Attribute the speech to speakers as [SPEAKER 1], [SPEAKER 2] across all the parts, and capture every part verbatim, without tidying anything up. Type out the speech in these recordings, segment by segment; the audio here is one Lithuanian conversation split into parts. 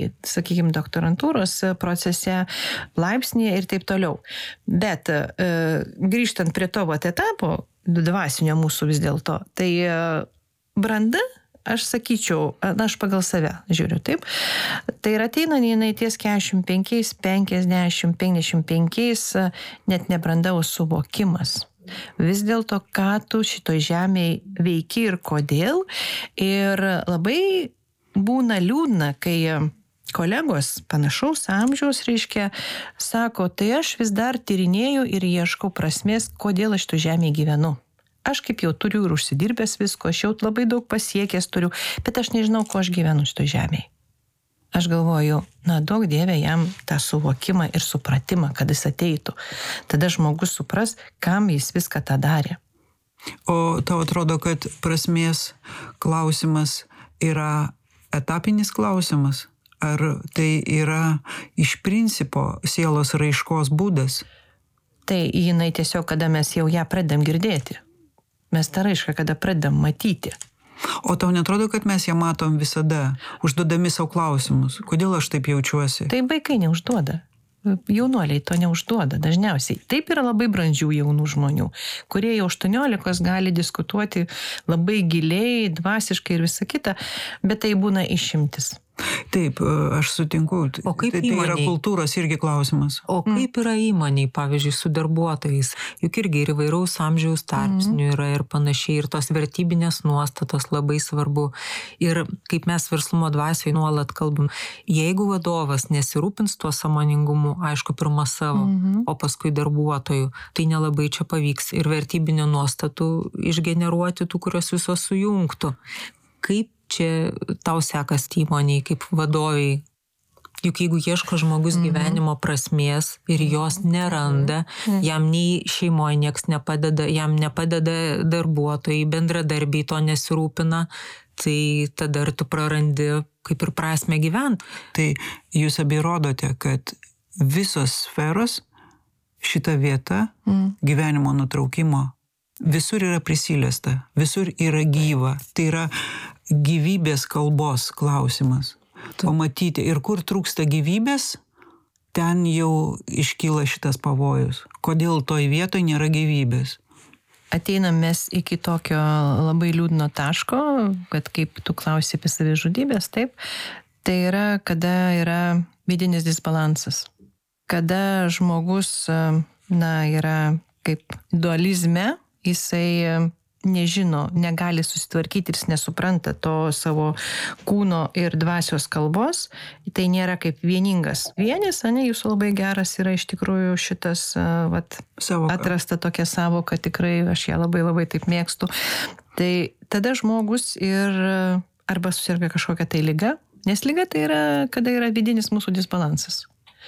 [SPEAKER 1] sakykime, doktorantūros procese, laipsnėje ir taip toliau. Bet e, grįžtant prie to vat etapo, dvasinio mūsų vis dėlto, tai e, branda, aš sakyčiau, na, aš pagal save žiūriu, taip, tai yra ateina jinai ties keturiasdešimt penki, penkiasdešimt, penkiasdešimt penki, net nebranda, o suvokimas. Vis dėlto, ką tu šitoj žemėje veiki ir kodėl. Ir labai būna liūdna, kai kolegos panašaus amžiaus, reiškia, sako, tai aš vis dar tyrinėju ir ieškau prasmės, kodėl aš tu žemėje gyvenu. Aš kaip jau turiu ir užsidirbęs visko, aš jau labai daug pasiekęs turiu, bet aš nežinau, ko aš gyvenu šitoj žemėje. Aš galvoju, na, duok Dieve jam tą suvokimą ir supratimą, kad jis ateitų. Tada žmogus supras, kam jis viską tą darė.
[SPEAKER 2] O tau atrodo, kad prasmės klausimas yra etapinis klausimas? Ar tai yra iš principo sielos raiškos būdas?
[SPEAKER 1] Tai jinai tiesiog, kada mes jau ją pradedam girdėti. Mes tą raišką, kada pradedam matyti.
[SPEAKER 2] O tau netrodo, kad mes ją matom visada, užduodami savo klausimus? Kodėl aš taip jaučiuosi?
[SPEAKER 1] Tai vaikai neužduoda. Jaunuoliai to neužduoda dažniausiai. Taip yra labai brandžių jaunų žmonių, kurie jau aštuoniolikos gali diskutuoti labai giliai, dvasiškai ir visa kita, bet tai būna išimtis.
[SPEAKER 2] Taip, aš sutinku.
[SPEAKER 3] O kaip
[SPEAKER 2] tai, tai yra
[SPEAKER 3] įmonei?
[SPEAKER 2] kultūros irgi klausimas.
[SPEAKER 3] O kaip yra įmoniai, pavyzdžiui, su darbuotojais? Juk irgi ir įvairaus amžiaus tarpsnių yra ir panašiai, ir tos vertybinės nuostatos labai svarbu. Ir kaip mes verslumo dvasioje nuolat kalbam, jeigu vadovas nesirūpins tuo sąmoningumu, aišku, pirma savo, mhm. o paskui darbuotojų, tai nelabai čia pavyks ir vertybinių nuostatų išgeneruoti tų, kurios visos sujungtų. Kaip čia tau sekas įmoniai kaip vadoviai? Juk jeigu ieško žmogus mm-hmm. gyvenimo prasmės ir jos neranda, mm-hmm. jam nei šeimoje nieks nepadeda, jam nepadeda darbuotojai, bendradarbiai to nesirūpina, tai tada ir tu prarandi kaip ir prasmę gyventi.
[SPEAKER 2] Tai jūs abi rodote, kad visos sferos šita vieta mm. gyvenimo nutraukimo visur yra prisiliesta, visur yra gyva. Tai yra gyvybės kalbos klausimas. Pamatyti, ir kur trūksta gyvybės, ten jau iškyla šitas pavojus. Kodėl toj vietoj nėra gyvybės?
[SPEAKER 1] Ateinam mes iki tokio labai liūdno taško, kad kaip tu klausi apie savižudybės, taip, tai yra, kada yra vidinis disbalansas. Kada žmogus, na, yra kaip dualizme, jisai nežino, negali susitvarkyti ir jis nesupranta to savo kūno ir dvasios kalbos, tai nėra kaip vieningas vienis, ane, jūsų labai geras yra iš tikrųjų šitas vat,
[SPEAKER 2] savoka.
[SPEAKER 1] Atrasta tokia savoka, tikrai aš ją labai labai taip mėgstu. Tai tada žmogus ir arba susirga kažkokia tai liga, nes liga tai yra, kada yra vidinis mūsų disbalansas.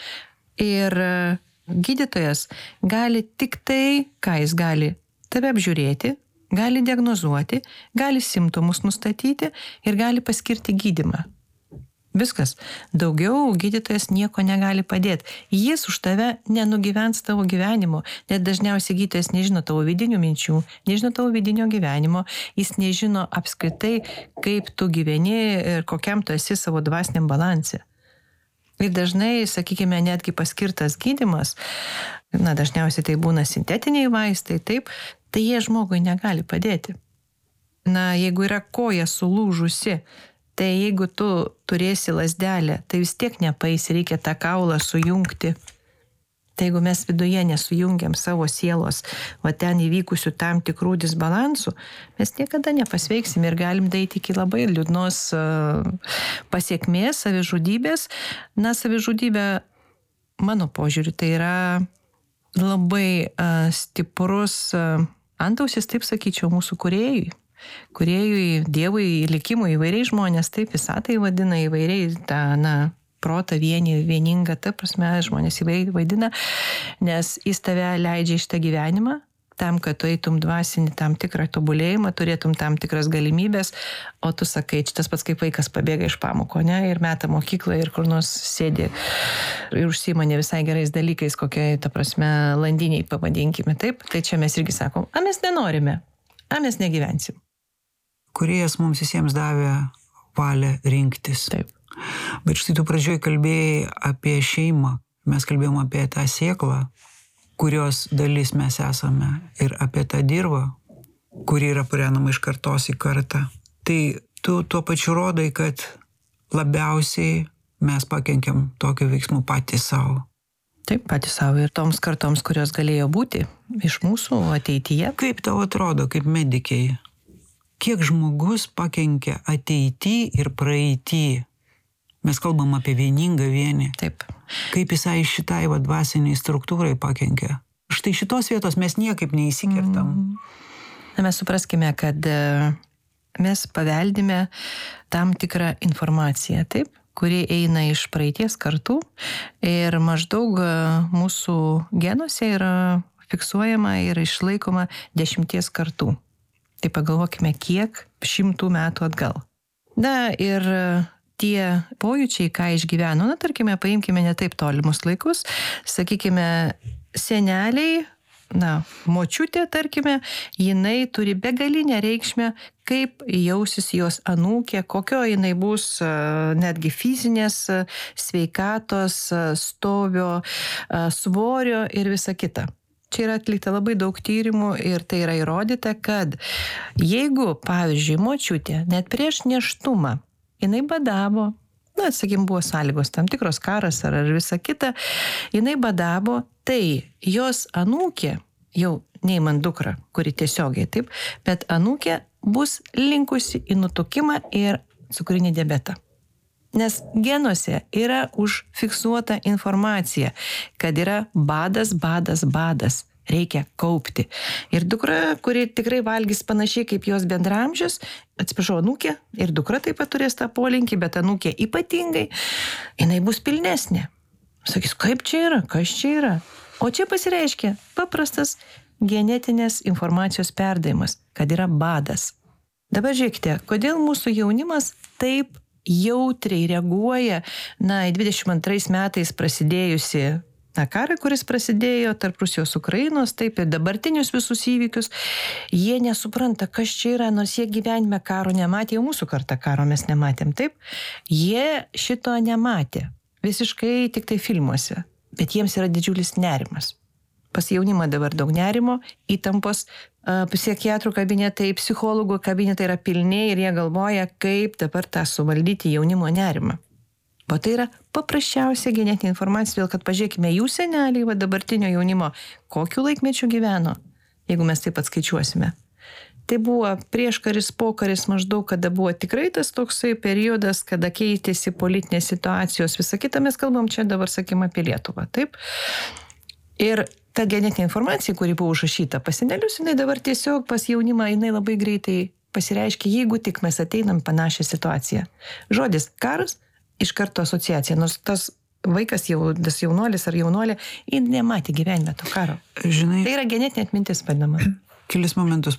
[SPEAKER 1] Ir gydytojas gali tik tai, ką jis gali tave apžiūrėti, gali diagnozuoti, gali simptomus nustatyti ir gali paskirti gydymą. Viskas. Daugiau gydytojas nieko negali padėti. Jis už tave nenugyvens tavo gyvenimo, net dažniausiai gydytojas nežino tavo vidinių minčių, nežino tavo vidinio gyvenimo, jis nežino apskritai, kaip tu gyveni ir kokiam tu esi savo dvasiniam balanse. Ir dažnai, sakykime, netgi paskirtas gydymas, na, dažniausiai tai būna sintetiniai vaistai, taip, tai jie žmogui negali padėti. Na, jeigu yra koja sulūžusi, tai jeigu tu turėsi lazdelę, tai vis tiek nepaeisi, reikia tą kaulą sujungti. Tai jeigu mes viduje nesujungiam savo sielos, va ten įvykusių tam tikrų disbalansų, mes niekada nepasveiksim ir galim daeiti iki labai liūdnos pasiekmės, savižudybės. Na, savižudybė, mano požiūriu, tai yra labai stiprus antausis, taip sakyčiau, mūsų kūrėjui. Kūrėjui, Dievui, likimui, įvairiai žmonės, taip visatai vadina, įvairiai tą, na, protą vienį, vieningą, ta prasme, žmonės įvairiai vaidina, nes jis tave leidžia iš tą gyvenimą, tam, kad tu eitum dvasinį tam tikrą tobulėjimą, turėtum tam tikras galimybės, o tu sakai, tas pats kaip vaikas pabėga iš pamoko, ne, ir meta mokyklą ir kur nors sėdi ir užsiima ne visai gerais dalykais, kokie, ta prasme, landiniai pavadinkime, taip, tai čia mes irgi sakom, a mes nenorime, a mes negyvensim.
[SPEAKER 2] Kūrėjas mums visiems davė valią rinktis.
[SPEAKER 1] Taip.
[SPEAKER 2] Bet štai tu pradžioj kalbėjai apie šeimą. Mes kalbėjom apie tą sėklą, kurios dalis mes esame, ir apie tą dirvą, kuri yra purenama iš kartos į kartą. Tai tu tuo pačiu rodai, kad labiausiai mes pakenkiam tokiu veiksmu patys savo.
[SPEAKER 1] Taip, patys savo ir toms kartoms, kurios galėjo būti iš mūsų ateityje.
[SPEAKER 2] Kaip tau atrodo, kaip medikei, kiek žmogus pakenkia ateity ir praeity? Mes kalbam apie vieningą vienį.
[SPEAKER 1] Taip.
[SPEAKER 2] Kaip jisai šitai va dvasiniai struktūrai pakenkia. Štai šitos vietos mes niekaip neįsikertam.
[SPEAKER 1] Mm. Na, mes supraskime, kad mes paveldime tam tikrą informaciją, taip, kuri eina iš praeities kartų ir maždaug mūsų genuose yra fiksuojama ir išlaikoma dešimties kartų. Tai pagalvokime, kiek šimtų metų atgal. Na ir tie pojūčiai, ką išgyveno, na tarkime, paimkime ne taip tolimus laikus, sakykime, seneliai, na, močiutė, tarkime, jinai turi begalinę reikšmę, kaip jausis jos anūkė, kokio jinai bus netgi fizinės sveikatos, stovio, svorio ir visa kita. Čia yra atlikta labai daug tyrimų ir tai yra įrodyta, kad jeigu, pavyzdžiui, močiutė net prieš nėštumą jinai badavo, na, sakykim, buvo sąlygos, tam tikros karas ar, ar visa kita, jinai badavo, tai jos anūkė, jau neimant dukrą, kuri tiesiogiai taip, bet anūkė bus linkusi į nutukimą ir cukrinį diabetą. Nes genuose yra užfiksuota informacija, kad yra badas, badas, badas. Reikia kaupti. Ir dukra, kuri tikrai valgys panašiai kaip jos bendramžis, atsiprašau, anūkė, ir dukra taip pat turės tą polinkį, bet anūkė ypatingai, jinai bus pilnesnė. Sakys, kaip čia yra, kas čia yra? O čia pasireiškia paprastas genetinės informacijos perdavimas, kad yra badas. Dabar žiūrėkite, kodėl mūsų jaunimas taip jautriai reaguoja, na, į dvidešimt antrais metais prasidėjusi na, karą, kuris prasidėjo tarp Rusijos Ukrainos, taip ir dabartinius visus įvykius, jie nesupranta, kas čia yra, nors jie gyvenime karo nematė, jau mūsų kartą karo mes nematėm, taip, jie šito nematė, visiškai tik tai filmuose, bet jiems yra didžiulis nerimas. Pas jaunimą dabar daug nerimo, įtampos, psichiatrų kabinetai, psichologų kabinetai yra pilni ir jie galvoja, kaip dabar tą suvaldyti jaunimo nerimą. O tai yra paprasčiausia genetinė informacija, vėl kad pažiūrėkime jų seneliai, va dabartinio jaunimo, kokiu laikmečiu gyveno, jeigu mes taip atskaičiuosime. Tai buvo prieškaris, pokaris maždaug, kada buvo tikrai tas toksai periodas, kada keitėsi politinės situacijos, visą kitą mes kalbam čia dabar, sakykim, apie Lietuvą, taip? Ir ta genetinė informacija, kuri buvo užrašyta pas senelius, jinai dabar tiesiog pas jaunimą, jinai labai greitai pasireiškia, jeigu tik mes ateinam panašią situaciją. Žodis karas, iš karto asociacija, nors tas vaikas, jau, tas jaunuolis ar jaunolė, jis nematė gyvenime to karo.
[SPEAKER 2] Žinai,
[SPEAKER 1] tai yra genetinė atmintis vadinama.
[SPEAKER 2] Kelis momentus.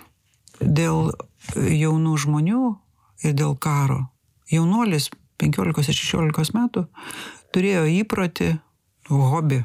[SPEAKER 2] Dėl jaunų žmonių ir dėl karo. Jaunuolis penkiolikos ir šešiolikos metų turėjo įprotį, hobį,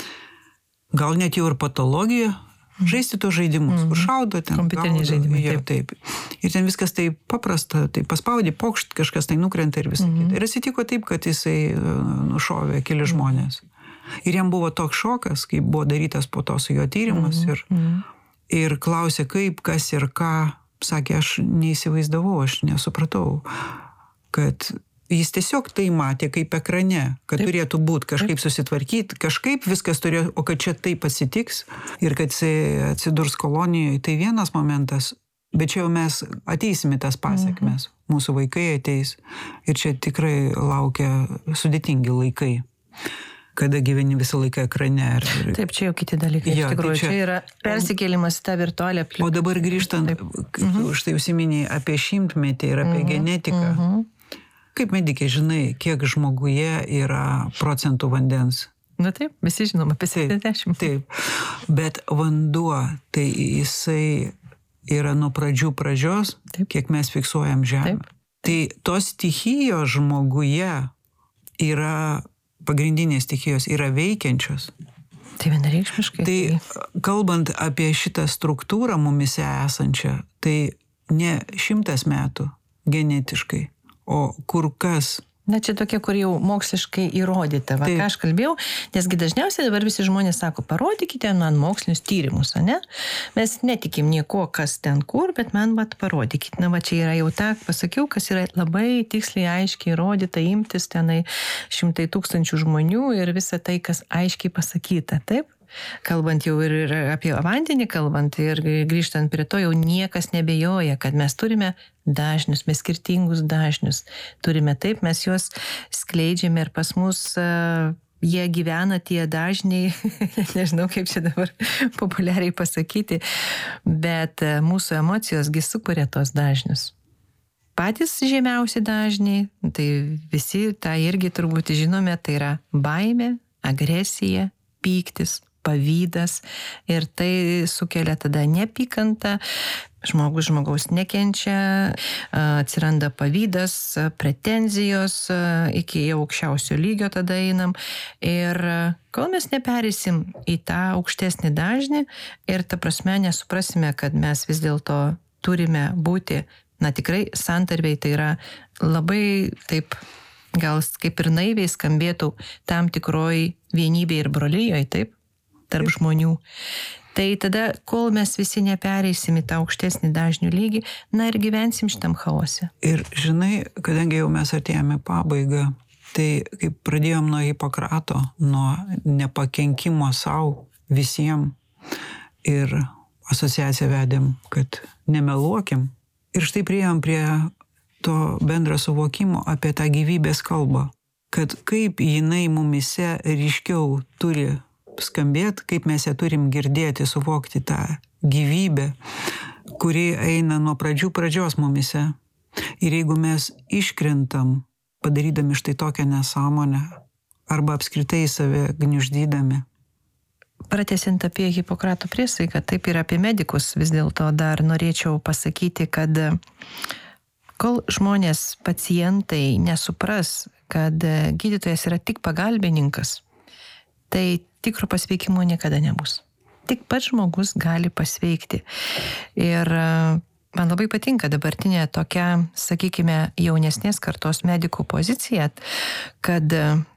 [SPEAKER 2] gal net jau ir patologiją, žaisti tos žaidimus, mm-hmm. kur šaudo ten.
[SPEAKER 1] Kompiuteriniai žaidimai.
[SPEAKER 2] Ja, taip. Ir ten viskas taip paprasta, tai paspaudė, pokšt, kažkas tai nukrenta ir visą mm-hmm. kitą. Ir atsitiko taip, kad jisai nušovė keli žmonės. Ir jam buvo toks šokas, kai buvo darytas po to su jo tyrimas mm-hmm. ir, ir klausė, kaip, kas ir ką. Sakė, aš neįsivaizdavau, aš nesupratau, kad jis tiesiog tai matė kaip ekrane, kad taip. Turėtų būti kažkaip susitvarkyti, kažkaip viskas turėjo, o kad čia taip atsitiks ir kad jis atsidurs kolonijoje, tai vienas momentas, bet čia jau mes ateisime tas pasiekmes, mhm. mūsų vaikai ateis ir čia tikrai laukia sudėtingi laikai, kada gyveni visą laiką ekrane. Ir...
[SPEAKER 1] Taip, čia jau kiti dalykai, ja, iš tikrųjų, tai čia... čia yra persikėlimas į tą virtualią aplinką.
[SPEAKER 2] O dabar grįžtant, mhm. štai užsiminėjai apie šimtmetį ir apie mhm. genetiką.
[SPEAKER 1] Mhm.
[SPEAKER 2] Kaip medikė žinai, kiek žmoguje yra procentų vandens?
[SPEAKER 1] Na taip, visi žinom apie septyniasdešimt.
[SPEAKER 2] Taip, taip. Bet vanduo, tai jisai yra nuo pradžių pradžios, taip. Kiek mes fiksuojam žemę. Taip. Tai tos stichijos žmoguje yra, pagrindinės stichijos yra veikiančios.
[SPEAKER 1] Tai vienareikšmiškai.
[SPEAKER 2] Tai kalbant apie šitą struktūrą mumise esančią, tai ne šimtas metų genetiškai, o kur kas.
[SPEAKER 1] Na, čia tokia, kur jau moksliškai įrodyta, va, ką aš kalbėjau, nesgi dažniausiai dabar visi žmonės sako, parodykite man mokslinius tyrimus, ne? Mes netikim nieko, kas ten kur, bet man, va, parodykite. Na, va, čia yra jau ta, pasakiau, kas yra labai tiksliai, aiškiai įrodyta, imtis tenai šimtai tūkstančių žmonių ir visa tai, kas aiškiai pasakyta, taip? Kalbant jau ir apie vandenį, kalbant ir grįžtant prie to, jau niekas nebejoja, kad mes turime dažnius, mes skirtingus dažnius. Turime taip, mes juos skleidžiame ir pas mus uh, jie gyvena tie dažniai, nežinau kaip čia dabar populiariai pasakyti, bet uh, mūsų emocijosgi sukuria tos dažnius. Patys žemiausi dažniai, tai visi tą irgi turbūt žinome, tai yra baimė, agresija, pyktis, pavydas ir tai sukelia tada neapykantą, žmogus žmogaus nekenčia, atsiranda pavydas, pretenzijos, iki jau aukščiausio lygio tada einam ir kol mes neperėsim į tą aukštesnį dažnį ir ta prasme nesuprasime, kad mes vis dėlto turime būti, na tikrai santarvei, tai yra labai taip, gal kaip ir naiviai skambėtų tam tikroj vienybėj ir brolyjoj, taip? Tarp žmonių. Tai tada, kol mes visi nepereisim į tą aukštesnį dažnių lygį, na ir gyvensim šitam chaose.
[SPEAKER 2] Ir žinai, kadangi jau mes atėjome pabaigą, tai kaip pradėjom nuo Hipokrato, nuo nepakenkimo savo visiems ir asociaciją vedėm, kad nemeluokim. Ir štai priėjom prie to bendro suvokimo apie tą gyvybės kalbą, kad kaip jinai mumise ryškiau turi skambėt, kaip mes ją turim girdėti, suvokti tą gyvybę, kuri eina nuo pradžių pradžios mumise. Ir jeigu mes iškrentam, padarydami štai tokią nesąmonę, arba apskritai save gniuždydami.
[SPEAKER 1] Pratęsiant apie Hipokrato priesaiką, taip ir apie medikus, vis dėlto dar norėčiau pasakyti, kad kol žmonės, pacientai nesupras, kad gydytojas yra tik pagalbininkas, tai tikro pasveikimo niekada nebus. Tik pats žmogus gali pasveikti. Ir man labai patinka dabartinė tokia, sakykime, jaunesnės kartos medikų pozicija, kad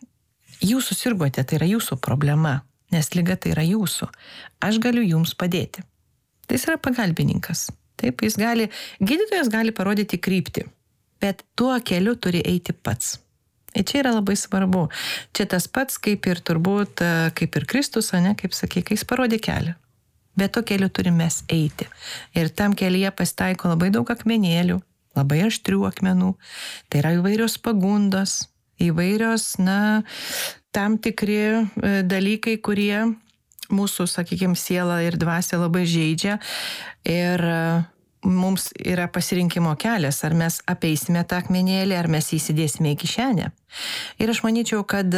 [SPEAKER 1] jūs susirgote, tai yra jūsų problema, nes liga tai yra jūsų. Aš galiu jums padėti. Tai jis yra pagalbininkas. Taip, jis gali, gydytojas gali parodyti kryptį, bet tuo keliu turi eiti pats. Ir čia yra labai svarbu. Čia tas pats, kaip ir turbūt, kaip ir Kristus, ne, kaip sakė, kai jis parodė kelią. Bet to keliu turime mes eiti. Ir tam kelyje pasitaiko labai daug akmenėlių, labai aštrių akmenų. Tai yra įvairios pagundos, įvairios, na, tam tikri dalykai, kurie mūsų, sakykime, sielą ir dvasią labai žeidžia. Ir mums yra pasirinkimo kelias, ar mes apeisime tą akmenėlį, ar mes įsidėsime į kišenę. Ir aš manyčiau, kad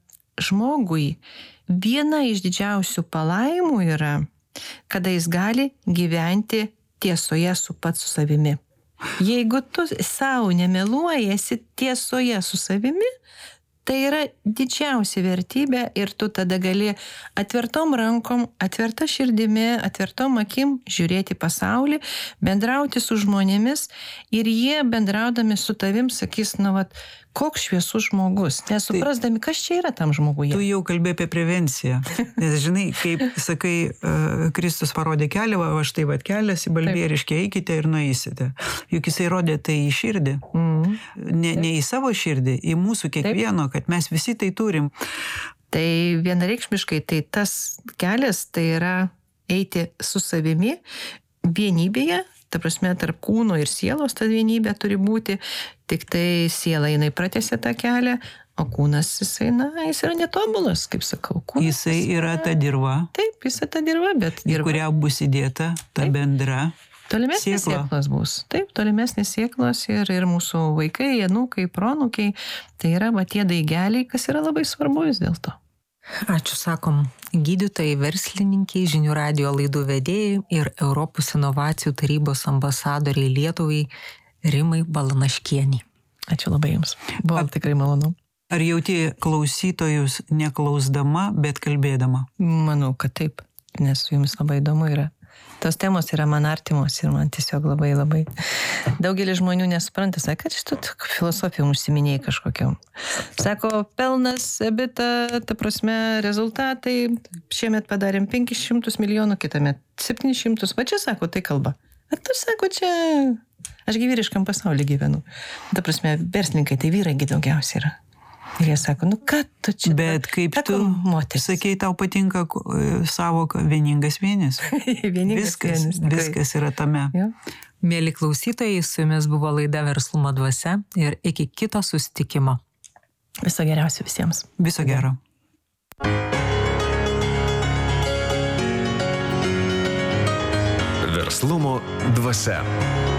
[SPEAKER 1] žmogui viena iš didžiausių palaimų yra, kada jis gali gyventi tiesoje su pats su savimi. Jeigu tu savo nemeluoji, esi tiesoje su savimi, tai yra didžiausia vertybė ir tu tada gali atvertom rankom, atverta širdimi, atvertom akim žiūrėti pasaulį, bendrauti su žmonėmis ir jie bendraudami su tavim sakys, na, vat, koks šviesus žmogus, nesuprasdami, kas čia yra tam žmoguje.
[SPEAKER 2] Tu jau kalbė apie prevenciją, nes žinai, kaip sakai, uh, Kristus parodė kelią, va štai va kelias į Balbieriškę, eikite ir nueisite. Juk jisai rodė tai į širdį, mm. ne, ne į savo širdį, į mūsų kiekvieno, Taip. Kad mes visi tai turim.
[SPEAKER 1] Tai vienareikšmiškai, tai tas kelias, tai yra eiti su savimi vienybėje, ta prasme, tarp kūno ir sielos ta vienybė turi būti, tik tai siela jinai pratęsia tą kelią, o kūnas jisai, na, jis yra netobulas, kaip sakau. Kūnas,
[SPEAKER 2] jisai yra ta dirva.
[SPEAKER 1] Taip, jis yra ta dirva, bet dirva.
[SPEAKER 2] Į kurią bus įdėta ta Taip. Bendra
[SPEAKER 1] tolimesnės
[SPEAKER 2] siekla.
[SPEAKER 1] Sieklos bus. Taip, tolimesnės sieklos ir, ir mūsų vaikai, anūkai, proanūkiai, tai yra va tie daigeliai, kas yra labai svarbu vis dėlto.
[SPEAKER 3] Ačiū, sakom, gydytojai, verslininkiai, žinių radijo laidų vedėjai ir Europos inovacijų tarybos ambasadoriai Lietuvai Rimai Balanaškienei.
[SPEAKER 1] Ačiū labai jums. Buvo Ar, tikrai malonu.
[SPEAKER 2] Ar jauti klausytojus neklausdama, bet kalbėdama?
[SPEAKER 1] Manau, kad taip, nes jums labai įdomu yra. Tos temos yra man artimos ir man tiesiog labai labai. Daugelis žmonių nesupranta, sako, kad iš tų filosofijų užsiminėjai kažkokiam. Sako, pelnas, ebita, ta prasme, rezultatai, šiemet padarėm penkis šimtus milijonų, kitąmet septynis šimtus, va čia sako, tai kalba. Bet tu sako, čia, aš vyriškam pasaulį gyvenu. Ta prasme, verslininkai, tai vyrai daugiausiai yra. Ir jie sako, nu ką tu čia...
[SPEAKER 2] Bet kaip tu sakei, tau patinka savoka vieningas vienis.
[SPEAKER 1] vieningas
[SPEAKER 2] viskas,
[SPEAKER 1] vienis.
[SPEAKER 2] Viskas yra tame.
[SPEAKER 1] Ja.
[SPEAKER 3] Mėly klausytojai, su jumis buvo laida Verslumo dvasia ir iki kito susitikimo.
[SPEAKER 1] Viso geriausio visiems.
[SPEAKER 2] Viso gero.
[SPEAKER 4] Verslumo dvasia.